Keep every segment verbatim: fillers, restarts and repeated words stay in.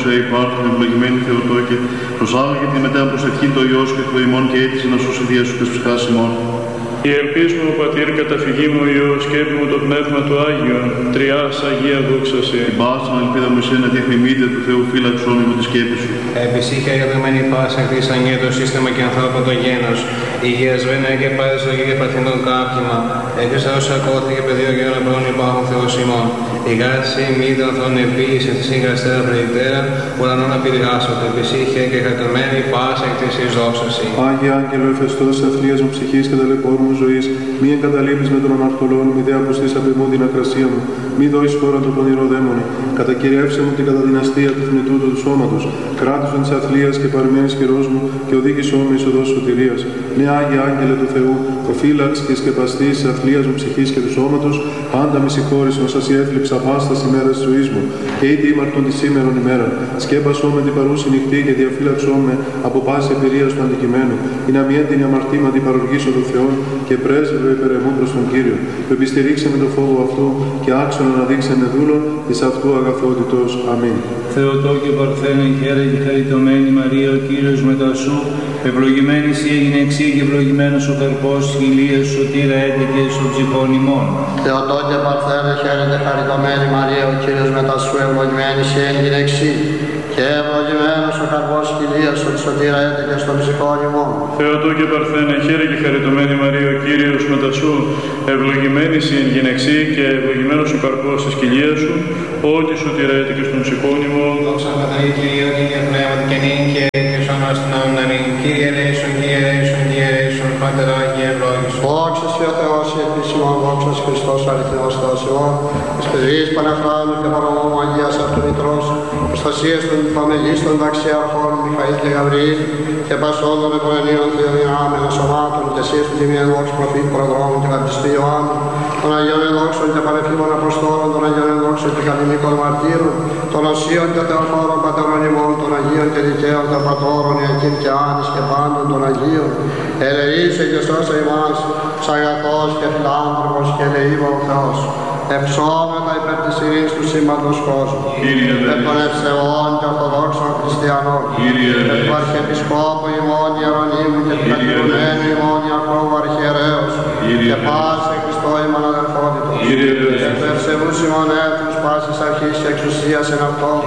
παρούσα υπάρχουν, ευλογημένη Θεοτόκε, προσάλλαγε τη μετά προσευχή το Υιός και το ημών και αίτησε να σώσει δια σου και ψυχάς ημών. Η ελπίς μου, Πατήρ, καταφυγή μου, Υιός, σκέπη μου το Πνεύμα του Άγιον, Τριάς Αγία δόξαση. Την πάσα ελπίδα μου εσένα τη θυμήθεια του Θεού φύλαξό με τη σκέπη σου. Επισύχια αγαπημένη πάσα χτίσαν για το σύστημα και ανθρώπων το γένος. Υγιασμένα και πάλι στο και παθηνόν κάψιμα. Έκρισα όσα ακόθηκε πεδίο για να πρώτον υπάρχουν Θεός ημών. Η γάση μη δοθών επίλυση τη συγκαστέρα πρετέρα, ουρανών απειριγάσονται. Επισύχια και κρατωμένη πάσα εκτισής δόξαση. Άγιε Άγγελο Εφεστός, αθλίας μου ψυχής και ταλαιπώρου μου ζωής, μη εγκαταλείπεις με τον αμαρτωλόν, μη δε αποστείς απ' εμού την ακρασία μου, μη δώσεις χώρα του πονηρό δαίμονη. Κατακυριεύσε μου την καταδυναστία του θνητού του σώματος, κράτησον της αθλίας και παρημένης χειρός μου και οδήγησό με εις οδός σωτηρίας. Ναι, Άγιε Άγγελε του Θεού, ο φύλαξ και σκεπαστής της αθλίας μου ψυχής και του σώματος, πάντα με συγχώρησον όσα σοι έθλιψα πάστας ημέρας της ζωής μου, και ήτι ήμαρτον τη σήμερον ημέρα. Σκέπασό με την παρούση νυχτή και διαφύλαξό με από πάση εμπειρίας του αντικειμένου, ή να μη έντυνη αμαρτήματι παροργήσω του Θεών και πρέσβευε υπερ εμού προς τον Κύριο. Που επιστηρίξε με το φόβο αυτού και άξονα να δείξενε δούλον της αυτού αγαθότητος. Αμήν. Θεοτόκε Παρθένε, χαίρε και χαριτωμένη Μαρία, ο Κύριος μετά σου, ευλογημένη σοι έγινε εξή και ευλογημένος ο καρπός της χιλίας σου, σωτήρα έντεκε στο ψυχόν ημών. Θεοτόκε Παρθένε, χαίρε και χαριτωμένη Μαρία, ο Κύριος μετά σου, ευλογημένη σοι έγινε εξή και ευλογημένος ο καρπός της χιλίας σου, σωτήρα έντεκε στο ψυχόν ημών. Θεοτόκε Παρθένε, χαίρε και χαριτωμένη Μαρία, ο Κύριος μετά σου, ευλογημένη σοι γενεξή και ευλογημένος ο καρπός της κοιλίας σου, ότι σωτηρέται και στον ψυχόν ημών. Δόξα Πατρί και Υιό και Πνεύματι και νυν και και στον άστον να μην. Κύριε ελέησον, Κύριε ελέησον, Κύριε ελέησον, Πάτερ Άγιε ευλόγησον. Δόξα Συ ο Θεός, η επίσημον, δόξα Συ Χριστός, αληθινός Θεός ημών, της παιδής Πανεφράνου και παρομόμου Αγίας Αυτομητρός, προστασίας των παμελίστων δαξιαρχών Μιχαήλ και Γαβριήλ, και πασών των επωνενίων θεοδυνάμενων σωμάτων, και εσείς του τιμίαν δόξου προφήτου προδρόμου και βαπτιστή Ιωάννου, των Αγίων Ενδόξων και Πανεφήμων Αποστόλων, των Αγίων Ενδόξων και Κανονικών Μαρτύρων, των Οσίων και Θεοφόρων Πατέρων ημών, των Αγίων και Δικαίων των Πατώρων, Ιακήν και Άνης και πάντων των Αγίων, ελεήσε και σώσε ημάς, σαγαθός και φιλάνθρωπος και ελεήμων Θεός. Εψώμετα υπέρ της ειρήνης του σύμπαντος κόσμου, υπέρ των ευσεβών και ορθοδόξων χριστιανών, υπέρ του Αρχιεπισκόπου ημών Ιερονύμου και του κατηγορουμένου ημών Ιακώβου Αρχιερέως, και πάση Χριστό ημών αδελφότητος, και του ευσεβούς ημών έθνους πάσης αρχής και εξουσίας εν αυτόν,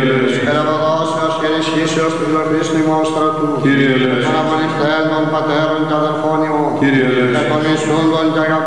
ελαβοδόσεως και ενισχύσεως του γλωφής ημών στρατού, των απολυφθέντων πατέρων και αδελφών ημών, και των μισούντων και αγαπητών